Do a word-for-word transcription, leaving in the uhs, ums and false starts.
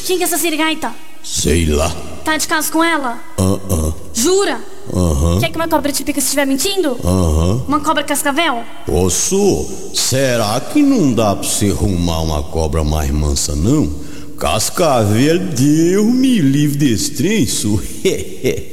Quem que é essa sirigaita? Sei lá. Tá de casa com ela? Ah, ah. Jura? Aham. Quer que uma cobra te pica se estiver mentindo? Aham. Uma cobra cascavel? Posso? Será que não dá pra você arrumar uma cobra mais mansa, não? Cascavel, Deus me livre desse trem, isso.